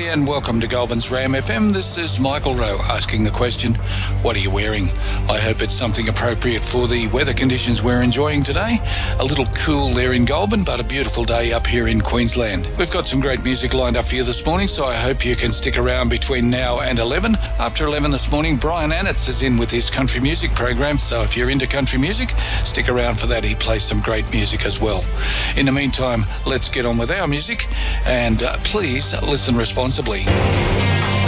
and welcome to Goulburn's Ram FM. This is Michael Rowe asking the question, what are you wearing? I hope it's something appropriate for the weather conditions we're enjoying today. A little cool there in Goulburn, but a beautiful day up here in Queensland. We've got some great music lined up for you this morning, so I hope you can stick around between now and 11. After 11 this morning, Brian Annitz is in with his country music program, so if you're into country music, stick around for that. He plays some great music as well. In the meantime, let's get on with our music, and please listen responsibly.